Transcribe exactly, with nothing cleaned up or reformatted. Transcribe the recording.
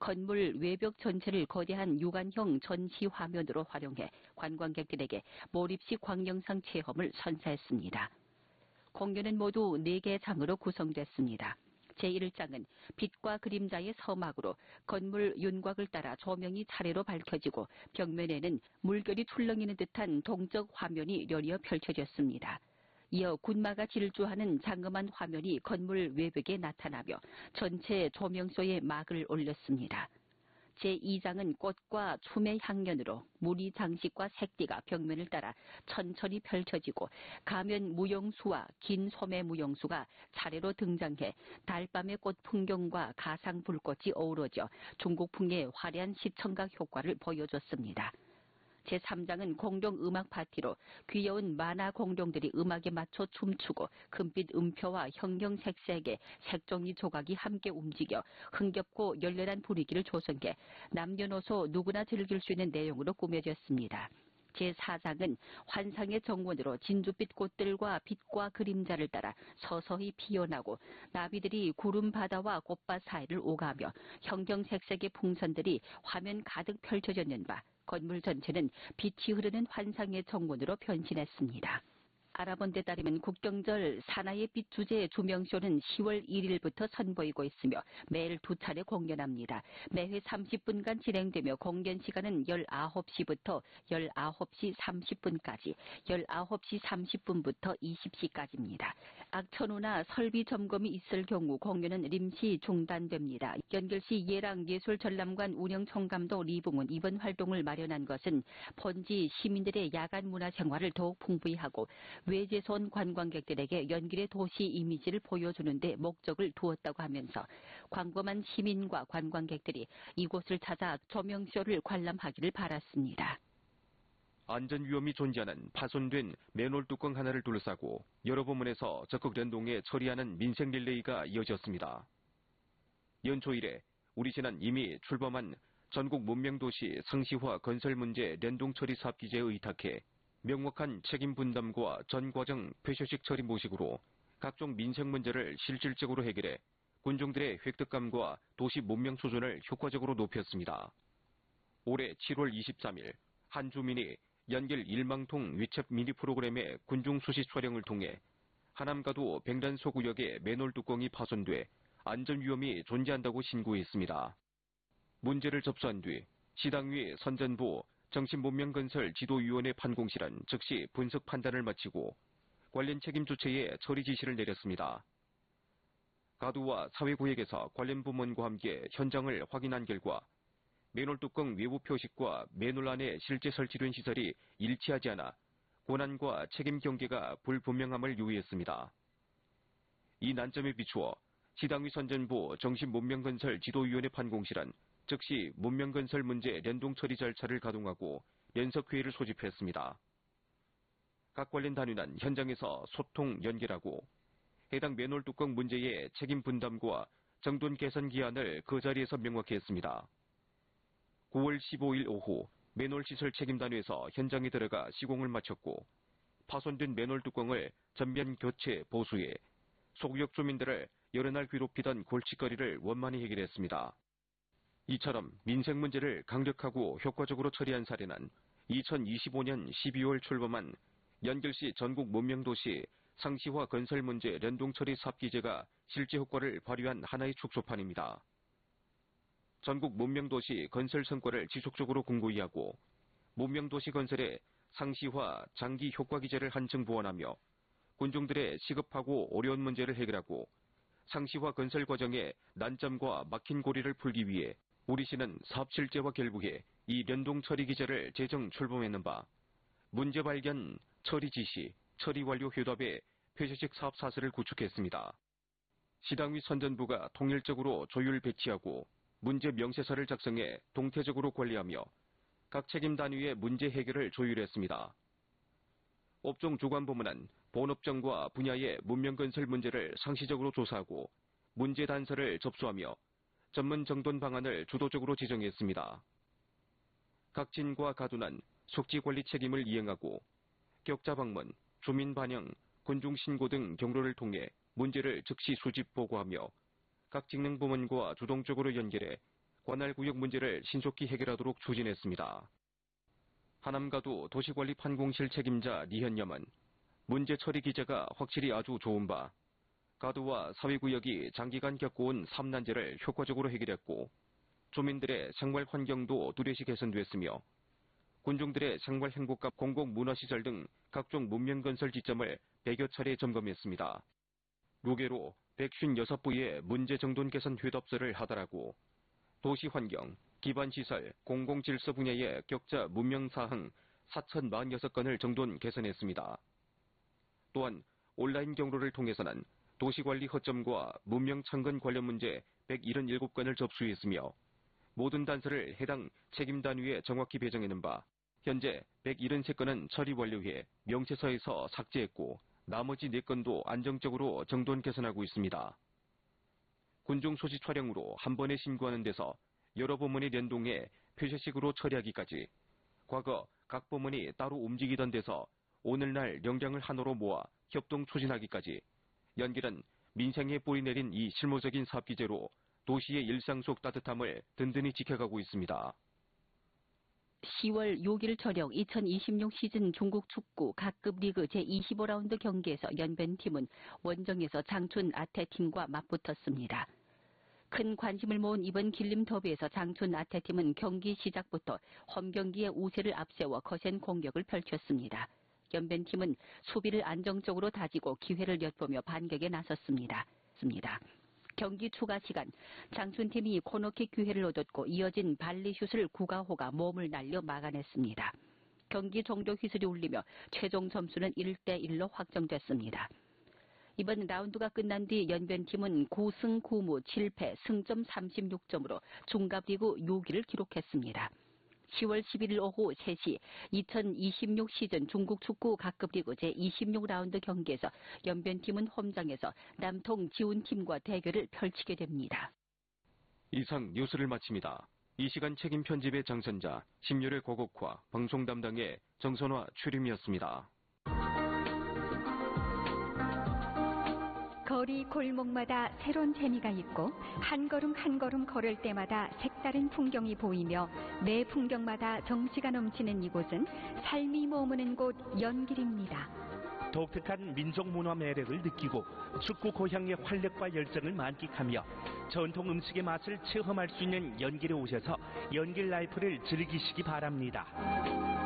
건물 외벽 전체를 거대한 육안형 전시 화면으로 활용해 관광객들에게 몰입식 광영상 체험을 선사했습니다. 공연은 모두 네 개 장으로 구성됐습니다. 제일 장은 빛과 그림자의 서막으로 건물 윤곽을 따라 조명이 차례로 밝혀지고 벽면에는 물결이 출렁이는 듯한 동적 화면이 연이어 펼쳐졌습니다. 이어 군마가 질주하는 장엄한 화면이 건물 외벽에 나타나며 전체 조명소에 막을 올렸습니다. 제이 장은 꽃과 춤의 향연으로 무늬 장식과 색띠가 벽면을 따라 천천히 펼쳐지고 가면 무용수와 긴 소매 무용수가 차례로 등장해 달밤의 꽃 풍경과 가상 불꽃이 어우러져 중국풍의 화려한 시청각 효과를 보여줬습니다. 제삼 장은 공룡 음악 파티로 귀여운 만화 공룡들이 음악에 맞춰 춤추고 금빛 음표와 형형색색의 색종이 조각이 함께 움직여 흥겹고 열렬한 분위기를 조성해 남녀노소 누구나 즐길 수 있는 내용으로 꾸며졌습니다. 제사 장은 환상의 정원으로 진주빛 꽃들과 빛과 그림자를 따라 서서히 피어나고 나비들이 구름 바다와 꽃밭 사이를 오가며 형형색색의 풍선들이 화면 가득 펼쳐졌는 바 건물 전체는 빛이 흐르는 환상의 정원으로 변신했습니다. 알아본 데 따르면 국경절 사나이의 빛 주제 조명쇼는 시월 일일부터 선보이고 있으며 매일 두 차례 공연합니다. 매회 삼십 분간 진행되며 공연 시간은 열아홉 시부터 열아홉 시 삼십 분까지, 열아홉 시 삼십 분부터 이십 시까지입니다. 악천후나 설비 점검이 있을 경우 공연은临시 중단됩니다. 연결시 예랑예술전람관 운영총감도 리붕은 이번 활동을 마련한 것은 본지 시민들의 야간 문화 생활을 더욱 풍부히 하고 외제에서 온 관광객들에게 연길의 도시 이미지를 보여주는 데 목적을 두었다고 하면서 광범한 시민과 관광객들이 이곳을 찾아 조명쇼를 관람하기를 바랐습니다. 안전 위험이 존재하는 파손된 맨홀 뚜껑 하나를 둘러싸고 여러 부문에서 적극 연동해 처리하는 민생 릴레이가 이어졌습니다. 연초 이래 우리시는 이미 출범한 전국 문명도시 상시화 건설 문제 연동 처리 사업 기제에 의탁해 명확한 책임 분담과 전 과정 폐쇄식 처리 모식으로 각종 민생 문제를 실질적으로 해결해 군중들의 획득감과 도시 문명 수준을 효과적으로 높였습니다. 올해 칠월 이십삼일 한 주민이 연길 일망통 위챗 미니 프로그램의 군중 수시 촬영을 통해 하남가도 백란소 구역의 맨홀 뚜껑이 파손돼 안전 위험이 존재한다고 신고했습니다. 문제를 접수한 뒤 시당위 선전부 정신문명건설 지도위원회 판공실은 즉시 분석 판단을 마치고 관련 책임 주체에 처리 지시를 내렸습니다. 가두와 사회구역에서 관련 부문과 함께 현장을 확인한 결과 맨홀 뚜껑 외부 표식과 맨홀 안에 실제 설치된 시설이 일치하지 않아 권한과 책임 경계가 불분명함을 유의했습니다. 이 난점에 비추어 시당위 선전부 정신문명건설 지도위원회 판공실은 즉시 문명건설 문제 연동 처리 절차를 가동하고 연석회의를 소집했습니다. 각 관련 단위는 현장에서 소통 연결하고 해당 맨홀 뚜껑 문제의 책임 분담과 정돈 개선 기한을 그 자리에서 명확히 했습니다. 구월 십오일 오후 맨홀 시설 책임단위에서 현장에 들어가 시공을 마쳤고 파손된 맨홀 뚜껑을 전면 교체 보수해 소구역 주민들을 여러 날 괴롭히던 골칫거리를 원만히 해결했습니다. 이처럼 민생 문제를 강력하고 효과적으로 처리한 사례는 이천이십오년 십이월 출범한 연결시 전국 문명도시 상시화 건설 문제 연동 처리 사업 기제가 실제 효과를 발휘한 하나의 축소판입니다. 전국 문명도시 건설 성과를 지속적으로 공고히 하고 문명도시 건설의 상시화 장기 효과 기제를 한층 보완하며 군중들의 시급하고 어려운 문제를 해결하고 상시화 건설 과정의 난점과 막힌 고리를 풀기 위해 우리시는 사업 실제와 결부해 이 연동 처리 기제를 제정 출범했는 바 문제 발견, 처리 지시, 처리 완료 효답의 폐쇄식 사업 사슬을 구축했습니다. 시당위 선전부가 통일적으로 조율 배치하고 문제 명세서를 작성해 동태적으로 관리하며 각 책임 단위의 문제 해결을 조율했습니다. 업종 주관부문은 본업종과 분야의 문명건설 문제를 상시적으로 조사하고 문제 단서를 접수하며 전문 정돈 방안을 주도적으로 지정했습니다. 각 진과 가두는 속지관리 책임을 이행하고 격자 방문, 주민 반영, 군중 신고 등 경로를 통해 문제를 즉시 수집 보고하며 각 직능 부문과 주동적으로 연결해 관할구역 문제를 신속히 해결하도록 추진했습니다. 하남가도 도시관리 판공실 책임자 리현념은 문제 처리 기제가 확실히 아주 좋은 바, 가도와 사회구역이 장기간 겪어온 삼난제를 효과적으로 해결했고 주민들의 생활 환경도 뚜렷이 개선됐으며 군중들의 생활 행복과 공공문화시설 등 각종 문명건설 지점을 백여 차례 점검했습니다. 루게로 백오십육 부의 문제 정돈 개선 회답서를 하달하고 도시환경, 기반시설, 공공질서 분야의 격자 문명사항 사천사십육 건을 정돈 개선했습니다. 또한 온라인 경로를 통해서는 도시관리 허점과 문명창건 관련 문제 백칠십칠 건을 접수했으며 모든 단서를 해당 책임 단위에 정확히 배정하는 바 현재 백칠십삼 건은 처리 완료해 명세서에서 삭제했고 나머지 네 건도 안정적으로 정돈 개선하고 있습니다. 군중 소지 촬영으로 한 번에 신고하는 데서 여러 부문이聯동해 표시식으로 처리하기까지 과거 각 부문이 따로 움직이던 데서 오늘날 역량을 하나로 모아 협동 추진하기까지 연길은 민생에 뿌리 내린 이 실무적인 사업 기제로 도시의 일상 속 따뜻함을 든든히 지켜가고 있습니다. 시월 육 일 저녁 이천이십육 시즌 중국 축구 각급 리그 제이십오 라운드 경기에서 연변팀은 원정에서 장춘 아태팀과 맞붙었습니다. 큰 관심을 모은 이번 길림 더비에서 장춘 아태팀은 경기 시작부터 홈경기의 우세를 앞세워 거센 공격을 펼쳤습니다. 연변팀은 수비를 안정적으로 다지고 기회를 엿보며 반격에 나섰습니다. 경기 추가 시간, 장춘팀이 코너킥 기회를 얻었고 이어진 발리슛을 구가호가 몸을 날려 막아냈습니다. 경기 종료 휘슬이 울리며 최종 점수는 일 대 일로 확정됐습니다. 이번 라운드가 끝난 뒤 연변팀은 구 승 구 무 칠 패 승점 삼십육 점으로 중갑리그 육 위를 기록했습니다. 시월 십일일 오후 세 시 이천이십육 시즌 중국 축구 각급 리그 제이십육 라운드 경기에서 연변팀은 홈장에서 남통 지훈팀과 대결을 펼치게 됩니다. 이상 뉴스를 마칩니다. 이 시간 책임 편집의 장선자, 심열의 고곡화, 방송 담당의 정선화 출임이었습니다. 거리 골목마다 새로운 재미가 있고 한 걸음 한 걸음 걸을 때마다 색다른 풍경이 보이며 매 풍경마다 정취가 넘치는 이곳은 삶이 머무는 곳 연길입니다. 독특한 민족 문화 매력을 느끼고 축구 고향의 활력과 열정을 만끽하며 전통 음식의 맛을 체험할 수 있는 연길에 오셔서 연길 라이프를 즐기시기 바랍니다.